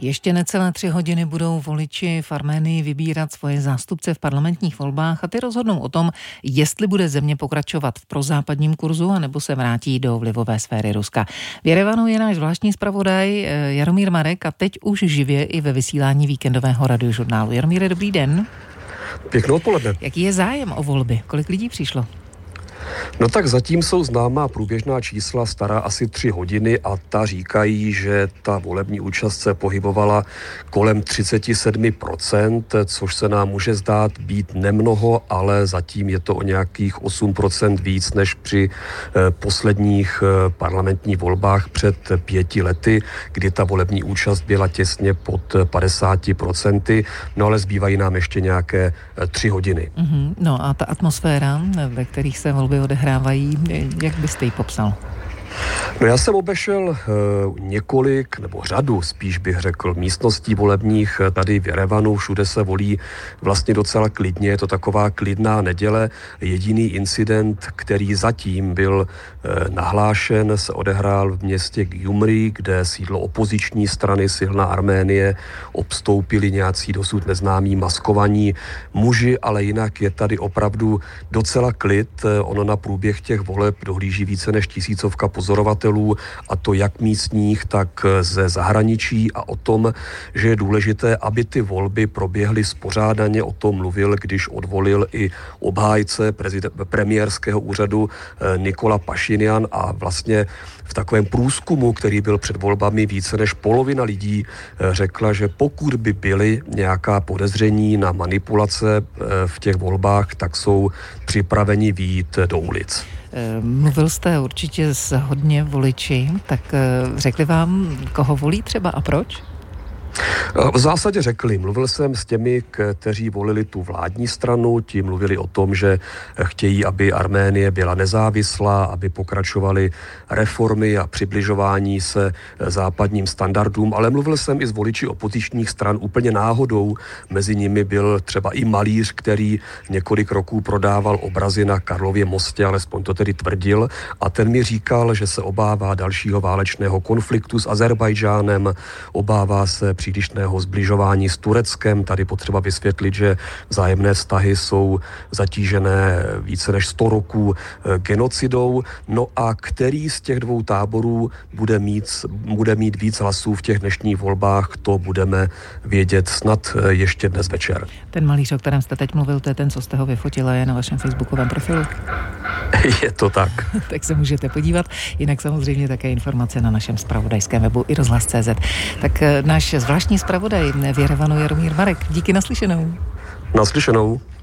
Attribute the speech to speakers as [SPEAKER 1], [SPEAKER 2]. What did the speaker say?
[SPEAKER 1] Ještě necelé 3 hodiny budou voliči v Arménii vybírat svoje zástupce v parlamentních volbách a ty rozhodnou o tom, jestli bude země pokračovat v prozápadním kurzu anebo se vrátí do vlivové sféry Ruska. V Jerevanu je náš zvláštní zpravodaj Jaromír Marek a teď už živě i ve vysílání víkendového radiožurnálu. Jaromíre, dobrý den.
[SPEAKER 2] Pěkné odpoledne.
[SPEAKER 1] Jaký je zájem o volby? Kolik lidí přišlo?
[SPEAKER 2] No tak zatím jsou známá průběžná čísla stará asi 3 hodiny a ta říkají, že ta volební účast se pohybovala kolem 37%, což se nám může zdát být nemnoho, ale zatím je to o nějakých 8% víc než při posledních parlamentních volbách před 5 lety, kdy ta volební účast byla těsně pod 50%, no ale zbývají nám ještě nějaké 3 hodiny.
[SPEAKER 1] No a ta atmosféra, ve kterých se volby odehrávají, jak byste ji popsal?
[SPEAKER 2] No já jsem obešel několik, nebo řadu, spíš bych řekl, místností volebních tady v Jerevanu. Všude se volí vlastně docela klidně, je to taková klidná neděle. Jediný incident, který zatím byl nahlášen, se odehrál v městě Gyumri, kde sídlo opoziční strany Silná Arménie, obstoupili nějací dosud neznámí maskovaní muži, ale jinak je tady opravdu docela klid. Ono na průběh těch voleb dohlíží více než 1000 pozorovatelů, a to jak místních, tak ze zahraničí, a o tom, že je důležité, aby ty volby proběhly spořádaně. O tom mluvil, když odvolil i obhájce premiérského úřadu Nikola Pašinjan, a vlastně v takovém průzkumu, který byl před volbami, více než polovina lidí řekla, že pokud by byly nějaká podezření na manipulace v těch volbách, tak jsou připraveni vyjít do ulic.
[SPEAKER 1] Mluvil jste určitě s hodně voliči, tak řekli vám, koho volí třeba a proč?
[SPEAKER 2] V zásadě řekli. Mluvil jsem s těmi, kteří volili tu vládní stranu, ti mluvili o tom, že chtějí, aby Arménie byla nezávislá, aby pokračovaly reformy a přibližování se západním standardům, ale mluvil jsem i s voliči opozičních stran úplně náhodou. Mezi nimi byl třeba i malíř, který několik roků prodával obrazy na Karlově mostě, alespoň to tedy tvrdil, a ten mi říkal, že se obává dalšího válečného konfliktu s Azerbajdžánem, obává se přílišného zbližování s Tureckem. Tady potřeba vysvětlit, že vzájemné vztahy jsou zatížené více než 100 roků genocidou. No a který z těch dvou táborů bude mít víc hlasů v těch dnešních volbách, to budeme vědět snad ještě dnes večer.
[SPEAKER 1] Ten malíř, o kterém jste teď mluvil, to je ten, co jste ho vyfotila, je na vašem facebookovém profilu?
[SPEAKER 2] Je to tak.
[SPEAKER 1] Tak se můžete podívat. Jinak samozřejmě také informace na našem zpravodajském webu i rozhlas.cz. Tak náš zvláštní zpravodaj v Jerevanu Jaromír Marek. Díky, naslyšenou.
[SPEAKER 2] Naslyšenou.